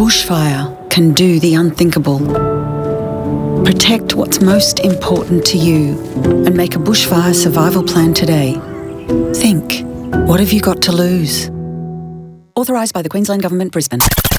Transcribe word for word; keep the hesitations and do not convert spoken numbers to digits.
bushfire can do the unthinkable. Protect what's most important to you and make a bushfire survival plan today. Think, what have you got to lose? Authorised by the Queensland Government, Brisbane.